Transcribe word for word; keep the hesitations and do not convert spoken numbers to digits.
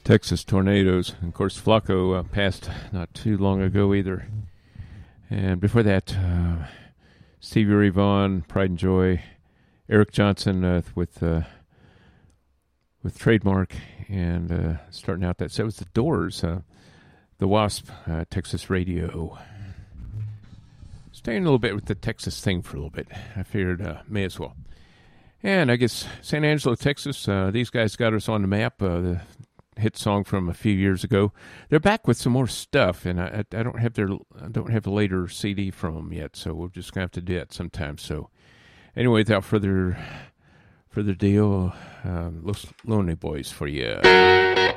Texas Tornadoes. And of course, Flacco uh, passed not too long ago either. And before that, uh, Stevie Ray Vaughan, Pride and Joy, Eric Johnson uh, with uh, with Trademark, and uh, starting out that set was the Doors, uh, the Wasp, uh, Texas Radio. Staying a little bit with the Texas thing for a little bit. I figured uh, may as well. And I guess San Angelo, Texas, uh, these guys got us on the map, uh, the hit song from a few years ago. They're back with some more stuff, and I, I don't have their I don't have a later C D from them yet, so we're just going to have to do that sometime. So anyway, without further, further ado, uh, Los Lonely Boys for you.